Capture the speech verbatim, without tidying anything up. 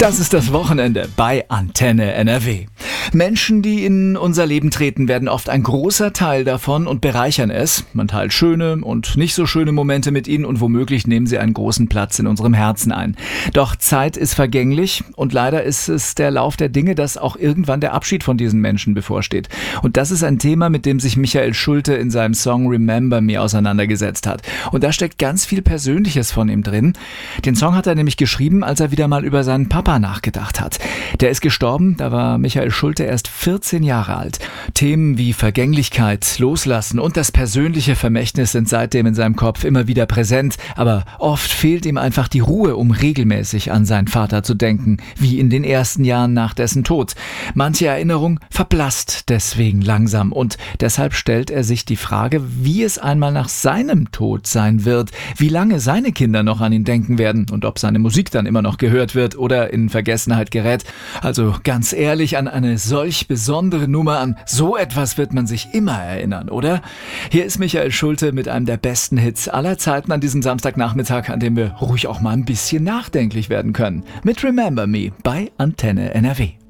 Das ist das Wochenende bei Antenne N R W. Menschen, die in unser Leben treten, werden oft ein großer Teil davon und bereichern es. Man teilt schöne und nicht so schöne Momente mit ihnen und womöglich nehmen sie einen großen Platz in unserem Herzen ein. Doch Zeit ist vergänglich und leider ist es der Lauf der Dinge, dass auch irgendwann der Abschied von diesen Menschen bevorsteht. Und das ist ein Thema, mit dem sich Michael Schulte in seinem Song Remember Me auseinandergesetzt hat. Und da steckt ganz viel Persönliches von ihm drin. Den Song hat er nämlich geschrieben, als er wieder mal über seinen Papa nachgedacht hat. Der ist gestorben, da war Michael Schulte erst vierzehn Jahre alt. Themen wie Vergänglichkeit, Loslassen und das persönliche Vermächtnis sind seitdem in seinem Kopf immer wieder präsent, aber oft fehlt ihm einfach die Ruhe, um regelmäßig an seinen Vater zu denken, wie in den ersten Jahren nach dessen Tod. Manche Erinnerung verblasst deswegen langsam und deshalb stellt er sich die Frage, wie es einmal nach seinem Tod sein wird, wie lange seine Kinder noch an ihn denken werden und ob seine Musik dann immer noch gehört wird oder in Vergessenheit gerät. Also ganz ehrlich, an eine solch besondere Nummer, an so etwas wird man sich immer erinnern, oder? Hier ist Michael Schulte mit einem der besten Hits aller Zeiten an diesem Samstagnachmittag, an dem wir ruhig auch mal ein bisschen nachdenklich werden können. Mit Remember Me bei Antenne N R W.